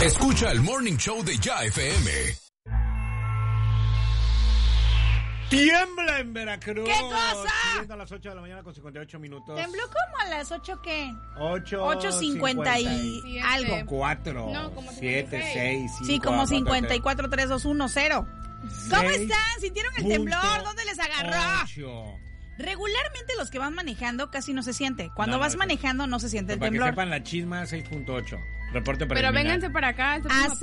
Escucha el Morning Show de Ya FM. Tiembla en Veracruz. ¿Qué cosa? Siendo a las 8 de la mañana con 58 minutos. ¿Tembló como a las 8 qué? 8:50 y algo. 4, No, como 7, 6, 5. Sí, como 54, 3, 2, 1, 0. ¿Cómo están? ¿Sintieron el temblor? 6.8. ¿Dónde les agarró? Regularmente los que van manejando casi no se siente. Cuando vas manejando no se siente el para temblor. Que sepan, la chisma 6.8. Reporte Pero preliminar. vénganse para acá.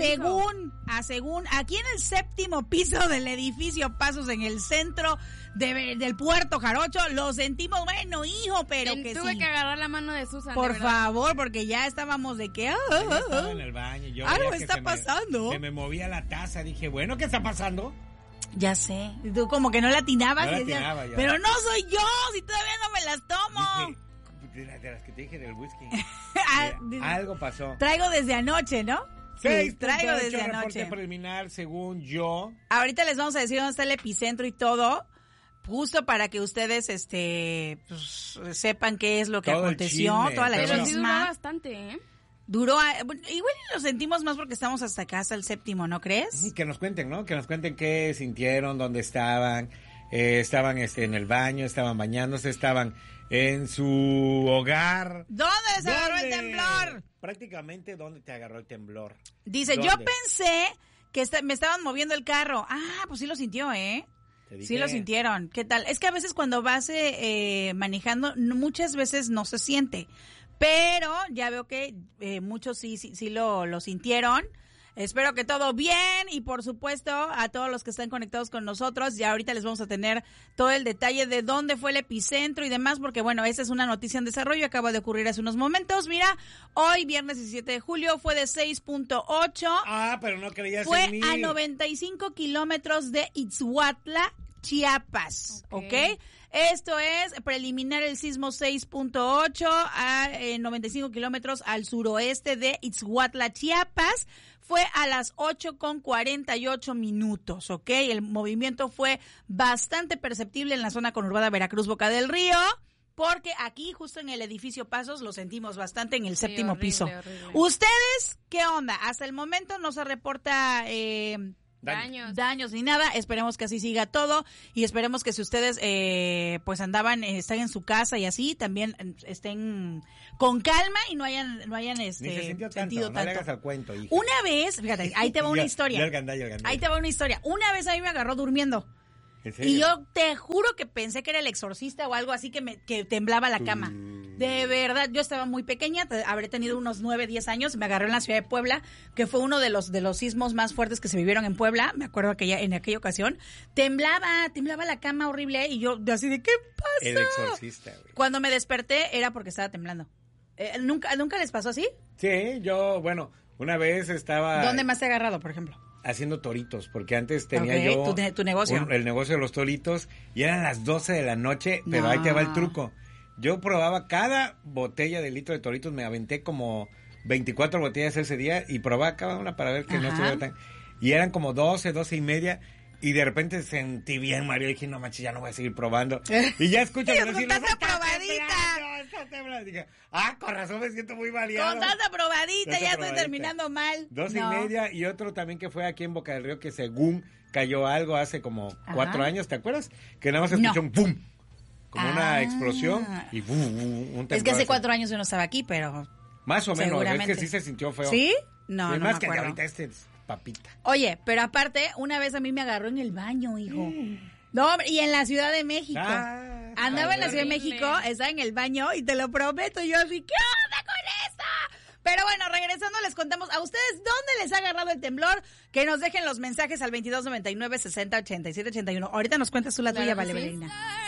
Según, aquí en el 7º piso del edificio Pasos, en el centro del Puerto Jarocho, lo sentimos, bueno, hijo, pero que Tuve sí. que agarrar la mano de Susan. Por de verdad. favor, porque ya estábamos de que... Yo estaba en el baño. Yo algo veía que está pasando. Se me movía la taza. Dije, bueno, ¿qué está pasando? Ya sé. Y tú como que no la atinabas. No la y decías, atinaba ya. pero no soy yo, si todavía no me las tomo. Dije, de las que te dije del whisky. Dice, Algo pasó. traigo desde anoche, ¿no? Sí, traigo desde reporte anoche. preliminar, según yo. Ahorita les vamos a decir dónde está el epicentro y todo, justo para que ustedes pues, sepan qué es lo que Todo el aconteció, chisme, toda la todo. Pero sí duró chisma. bastante, ¿eh? Duró, igual lo sentimos más porque estamos hasta acá, hasta el 7º, ¿no crees? Que nos cuenten, ¿no? Que nos cuenten qué sintieron, dónde estaban. Estaban en el baño, estaban bañándose, estaban en su hogar. ¿Dónde les agarró el temblor? Prácticamente, ¿dónde te agarró el temblor? Dice, ¿Dónde? yo pensé que me estaban moviendo el carro. Ah, pues sí lo sintió, ¿eh? Sí lo sintieron. ¿Qué tal? Es que a veces cuando vas manejando, muchas veces no se siente. Pero ya veo que muchos sí lo sintieron. Espero que todo bien y por supuesto a todos los que están conectados con nosotros, ya ahorita les vamos a tener todo el detalle de dónde fue el epicentro y demás, porque bueno, esa es una noticia en desarrollo, acaba de ocurrir hace unos momentos. Mira, hoy viernes 17 de julio fue de 6.8. Ah, pero no creías Fue en mí. a 95 kilómetros de Ixhuatla, Chiapas, ¿ok? Esto es preliminar el sismo 6.8 a 95 kilómetros al suroeste de Ixhuatla, Chiapas. Fue a las 8:48 minutos, ¿ok? El movimiento fue bastante perceptible en la zona conurbada Veracruz, Boca del Río, porque aquí, justo en el edificio Pasos, lo sentimos bastante en el 7º piso. Horrible. ¿Ustedes qué onda? Hasta el momento no se reporta... daños ni nada, esperemos que así siga todo y esperemos que si ustedes pues están en su casa y así, también estén con calma y no hayan Ni se sintió sentido tanto. No le hagas al cuento, hija. Una vez, fíjate, ahí te va una historia. Yo el gandalla. Ahí te va una historia. Una vez a mí me agarró durmiendo. ¿En serio? Y yo te juro que pensé que era el exorcista o algo así que temblaba la cama. De verdad, yo estaba muy pequeña, habré tenido unos 9, 10 años, me agarró en la ciudad de Puebla, que fue uno de los sismos más fuertes que se vivieron en Puebla. Me acuerdo que en aquella ocasión temblaba la cama horrible y yo así de ¿qué pasa? El exorcista, güey. Cuando me desperté era porque estaba temblando. ¿Nunca les pasó así? Sí, yo, bueno, una vez estaba... ¿Dónde más te ha agarrado, por ejemplo? Haciendo toritos, porque antes tenía Ok, yo... tu negocio. El negocio de los toritos, y eran las 12 de la noche, pero ahí te va el truco. Yo probaba cada botella de litro de toritos, me aventé como 24 botellas ese día, y probaba cada una para ver que no estuviera tan... Y eran como 12 y media, y de repente sentí bien, Mario, y dije, no manches, ya no voy a seguir probando. Y ya escucho Y decirlo, estás aprobadita. Dije, con razón me siento muy valiado. Con tanta probadita, Tanta ya estoy probadita. terminando mal. 12 y media, y otro también que fue aquí en Boca del Río, que según cayó algo hace como 4 años, ¿te acuerdas? Que nada más escuchó un ¡pum! Como una explosión y ¡pum! Un temblor. Es que hace así. 4 años yo no estaba aquí, pero... Más o menos, es seguramente. que sí se sintió feo. ¿Sí? No, y no más me que acuerdo. ahorita es papita. Oye, pero aparte, una vez a mí me agarró en el baño, hijo. No, hombre, y en la Ciudad de México. Andaba en la Ciudad de México, estaba en el baño y te lo prometo, yo así, ¿qué onda con esto? Pero bueno, regresando les contamos a ustedes dónde les ha agarrado el temblor, que nos dejen los mensajes al 2299 60 87 81. Ahorita nos cuentas tú la tuya, Claro que vale, sí. Valerina.